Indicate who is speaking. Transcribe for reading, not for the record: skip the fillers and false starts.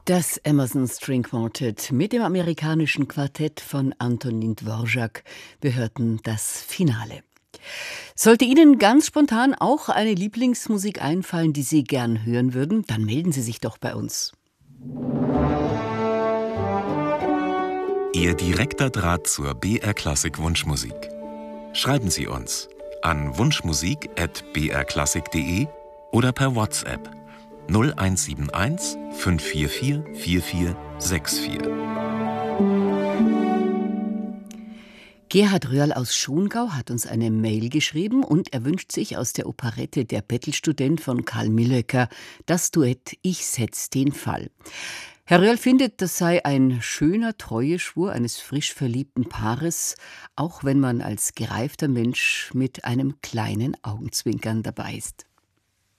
Speaker 1: Das Emerson String Quartet mit dem amerikanischen Quartett von Antonin Dvorak. Wir hörten das Finale. Sollte Ihnen ganz spontan auch eine Lieblingsmusik einfallen, die Sie gern hören würden, dann melden Sie sich doch bei uns.
Speaker 2: Ihr direkter Draht zur BR Klassik Wunschmusik. Schreiben Sie uns an wunschmusik@brklassik.de oder per WhatsApp 0171 544 4464.
Speaker 1: Gerhard Röhrl aus Schongau hat uns eine Mail geschrieben und er wünscht sich aus der Operette Der Bettelstudent von Karl Millöcker das Duett Ich setz den Fall. Herr Röhrl findet, das sei ein schöner Treueschwur eines frisch verliebten Paares, auch wenn man als gereifter Mensch mit einem kleinen Augenzwinkern dabei ist.